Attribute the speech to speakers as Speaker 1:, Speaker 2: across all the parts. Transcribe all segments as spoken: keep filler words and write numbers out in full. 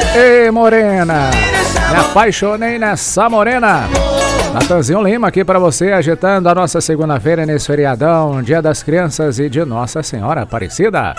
Speaker 1: Ei, morena, me apaixonei nessa morena. Natanzinho Lima aqui pra você, agitando a nossa segunda-feira nesse feriadão, Dia das Crianças e de Nossa Senhora Aparecida.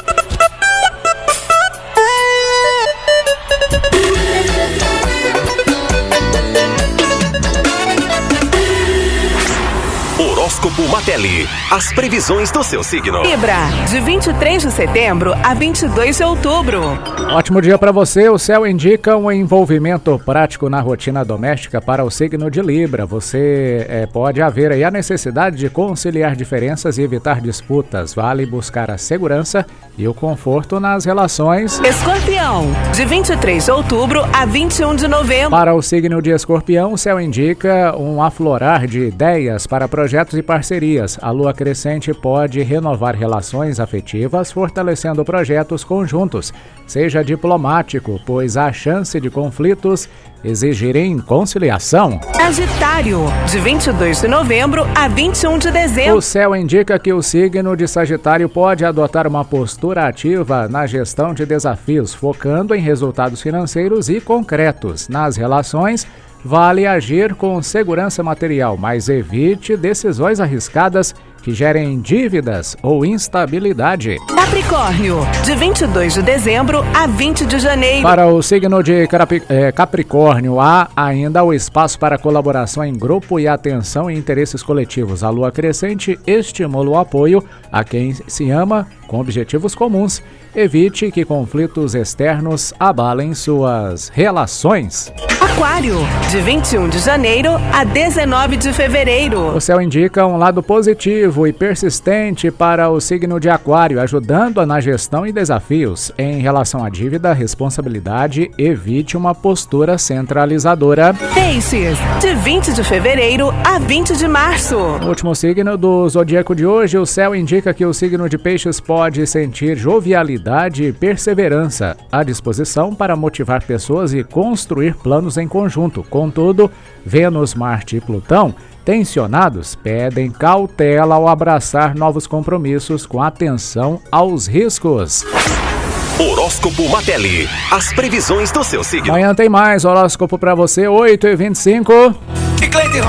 Speaker 2: Horóscopo Matelli, as previsões do seu signo.
Speaker 3: Libra, de vinte e três de setembro a vinte e dois de outubro.
Speaker 1: Ótimo dia para você, o céu indica um envolvimento prático na rotina doméstica para o signo de Libra. Você é, pode haver aí a necessidade de conciliar diferenças e evitar disputas. Vale buscar a segurança e o conforto nas relações.
Speaker 3: Escorpião, de vinte e três de outubro a vinte e um de novembro.
Speaker 1: Para o signo de Escorpião, o céu indica um aflorar de ideias para projetos e parcerias. A lua crescente pode renovar relações afetivas, fortalecendo projetos conjuntos. Seja diplomático, pois há chance de conflitos exigirem conciliação.
Speaker 3: Sagitário, de vinte e dois de novembro a vinte e um de dezembro.
Speaker 1: O céu indica que o signo de Sagitário pode adotar uma postura ativa na gestão de desafios, focando em resultados financeiros e concretos. Nas relações, vale agir com segurança material, mas evite decisões arriscadas que gerem dívidas ou instabilidade.
Speaker 3: Capricórnio, de vinte e dois de dezembro a vinte de janeiro.
Speaker 1: Para o signo de Capricórnio, há ainda o espaço para colaboração em grupo e atenção em interesses coletivos. A lua crescente estimula o apoio a quem se ama com objetivos comuns. Evite que conflitos externos abalem suas relações.
Speaker 3: Aquário, de vinte e um de janeiro a dezenove de fevereiro.
Speaker 1: O céu indica um lado positivo e persistente para o signo de Aquário, ajudando na gestão e desafios. Em relação à dívida, responsabilidade, evite uma postura centralizadora.
Speaker 3: Peixes, de vinte de fevereiro a vinte de março.
Speaker 1: No último signo do zodíaco de hoje, o céu indica que o signo de Peixes pode sentir jovialidade e perseverança à disposição para motivar pessoas e construir planos em conjunto. Contudo, Vênus, Marte e Plutão, tensionados, pedem cautela ao abraçar novos compromissos com atenção aos riscos.
Speaker 2: Horóscopo Matelli, as previsões do seu signo.
Speaker 1: Amanhã tem mais horóscopo para você, oito e vinte e cinco.